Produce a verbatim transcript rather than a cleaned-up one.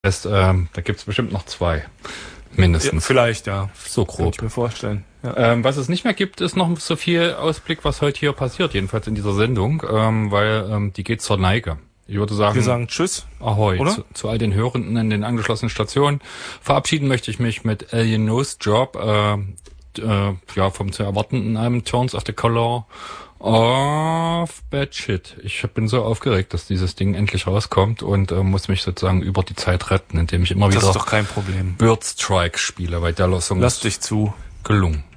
Das heißt, ähm, da gibt's bestimmt noch zwei. Mindestens. Ja, vielleicht, ja. So grob. Kann ich mir vorstellen. Ja. Ähm, was es nicht mehr gibt, ist noch so viel Ausblick, was heute hier passiert, jedenfalls in dieser Sendung, ähm, weil ähm, die geht zur Neige. Ich würde sagen, wir sagen Tschüss. Ahoi. Oder? Zu, zu all den Hörenden in den angeschlossenen Stationen. Verabschieden möchte ich mich mit Alien Nose Job, äh, äh, ja, vom zu erwartenden Album Turns of the Color of Bad Shit. Ich bin so aufgeregt, dass dieses Ding endlich rauskommt und äh, muss mich sozusagen über die Zeit retten, indem ich immer das wieder ist doch kein Problem. Bird Strike spiele, weil der Song Lass ist dich zu. gelungen.